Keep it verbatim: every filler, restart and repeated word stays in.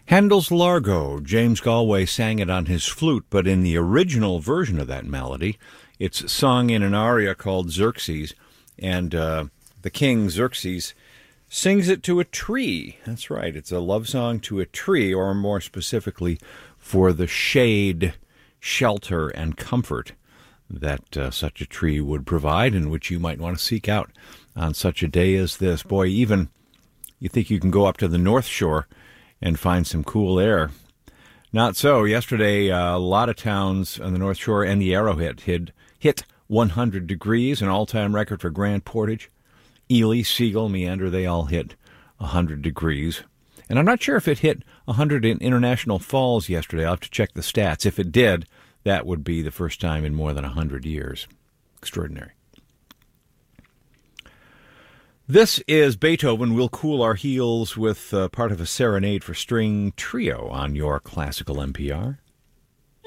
Handel's Largo. James Galway sang it on his flute, but in the original version of that melody, it's sung in an aria called Xerxes, and uh, the king, Xerxes, sings it to a tree. That's right, it's a love song to a tree, or more specifically, for the shade, shelter, and comfort that uh, such a tree would provide, and which you might want to seek out on such a day as this. Boy, even you think you can go up to the North Shore and find some cool air. Not so. Yesterday, uh, a lot of towns on the North Shore and the Arrowhead hit, hit one hundred degrees, an all-time record for Grand Portage. Ely, Siegel, Meander, they all hit one hundred degrees. And I'm not sure if it hit one hundred in International Falls yesterday. I'll have to check the stats. If it did, that would be the first time in more than one hundred years. Extraordinary. This is Beethoven. We'll cool our heels with uh, part of a serenade for string trio on your classical N P R.